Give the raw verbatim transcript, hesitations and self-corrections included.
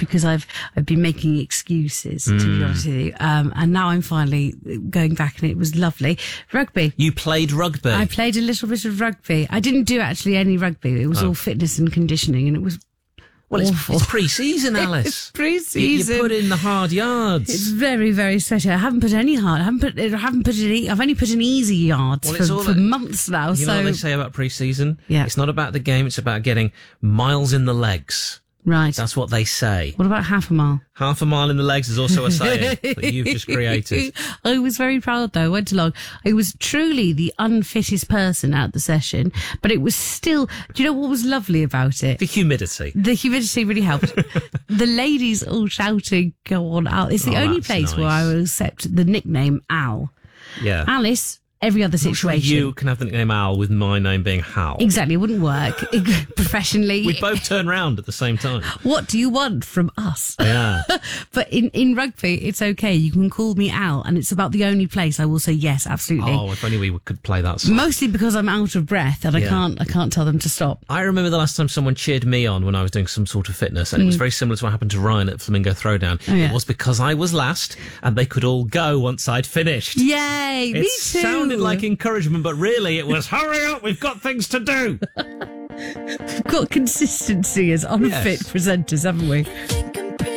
because I've I've been making excuses, to Mm. be honest with you. Um, and now I'm finally going back, and it was lovely. Rugby. You played rugby. I played a little bit of rugby. I didn't do actually any rugby. It was Oh. all fitness and conditioning, and it was well, it's, awful. it's pre-season, Alice. It's pre-season. You, you put in the hard yards. It's very, very sweaty. I haven't put any hard. I haven't put. I haven't put any. I've only put in easy yards Well, it's for, all for a- months now. You so know what they say about pre-season? Yeah. It's not about the game, it's about getting miles in the legs. right. That's what they say. What about half a mile? Half a mile in the legs is also a saying that you've just created. I was very proud though. I went along. I was truly the unfittest person at the session, but it was still, do you know what was lovely about it? The humidity. The humidity really helped. The ladies all shouting, go on, Al. It's the Oh, only that's place where I nice. will accept the nickname Al. Yeah. Alice, every other I'm sure situation. you can have the nickname Al with my name being Hal. Exactly, it wouldn't work professionally. We both turn round at the same time. What do you want from us? Yeah. But in, in rugby, it's okay. You can call me Al, and it's about the only place I will say yes, absolutely. Oh, if only we could play that song. Mostly because I'm out of breath and I Yeah. can't I can't tell them to stop. I remember the last time someone cheered me on when I was doing some sort of fitness, and it was very similar to what happened to Ryan at Flamingo Throwdown. Oh, yeah. It was because I was last, and they could all go once I'd finished. Yay! It me too. sounded like encouragement, but really it was, hurry up, we've got things to do. We've got consistency as unfit Yes. presenters, haven't we?